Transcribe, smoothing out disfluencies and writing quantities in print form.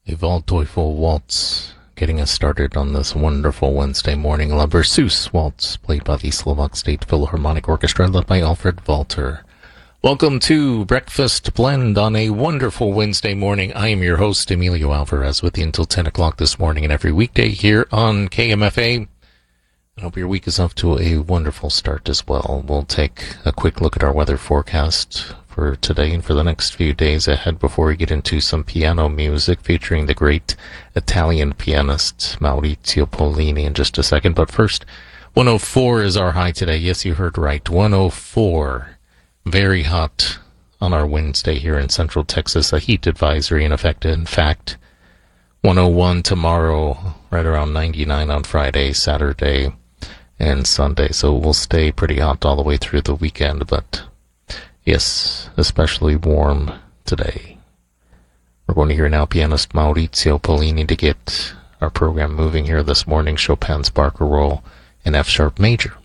A Waldteufel waltz, getting us started on this wonderful Wednesday morning. La Berceuse waltz, played by the Slovak State Philharmonic Orchestra, led by Alfred Walter. Welcome to Breakfast Blend on a wonderful Wednesday morning. I am your host, Emilio Alvarez, with you until 10 o'clock this morning and every weekday here on KMFA. I hope your week is off to a wonderful start as well. We'll take a quick look at our weather forecast for today and for the next few days ahead before we get into some piano music featuring the great Italian pianist Maurizio Pollini in just a second. But first, 104 is our high today. Yes, you heard right. 104. Very hot on our Wednesday here in Central Texas. A heat advisory in effect. In fact, 101 tomorrow, right around 99 on Friday, Saturday, and Sunday. So we'll stay pretty hot all the way through the weekend, but yes, especially warm today. We're going to hear now pianist Maurizio Pollini to get our program moving here this morning. Chopin's Barcarolle in F-sharp major.